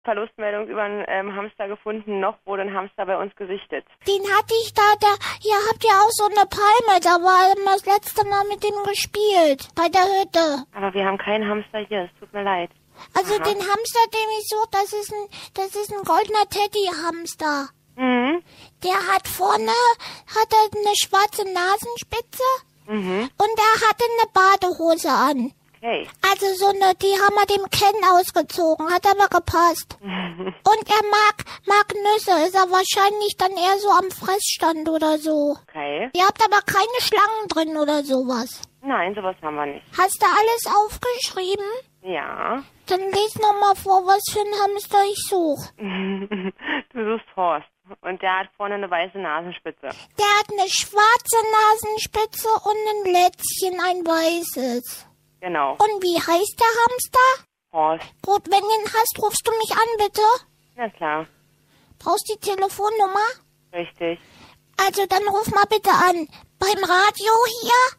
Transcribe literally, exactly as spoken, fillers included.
Verlustmeldung über einen ähm, Hamster gefunden. Noch wurde ein Hamster bei uns gesichtet. Den hatte ich da, da, ihr habt ja auch so eine Palme, da war immer das letzte Mal mit dem gespielt, bei der Hütte. Aber wir haben keinen Hamster hier, es tut mir leid. Also Aha. den Hamster, den ich suche, das ist ein, das ist ein goldener Teddy-Hamster. Mhm. Der hat vorne, hat er eine schwarze Nasenspitze Mhm. und er hatte eine Badehose an. Okay. Also so eine, die haben wir dem Ken ausgezogen, hat aber gepasst. Und er mag, mag Nüsse, ist er wahrscheinlich dann eher so am Fressstand oder so. Okay. Ihr habt aber keine Schlangen drin oder sowas. Nein, sowas haben wir nicht. Hast du alles aufgeschrieben? Ja. Dann les noch mal vor, was für ein Hamster ich suche. Du suchst Horst. Und der hat vorne eine weiße Nasenspitze. Der hat eine schwarze Nasenspitze und ein Lätzchen, ein weißes. Genau. Und wie heißt der Hamster? Horst. Gut, wenn du ihn hast, rufst du mich an, bitte. Na klar. Brauchst die Telefonnummer? Richtig. Also dann ruf mal bitte an. Beim Radio hier?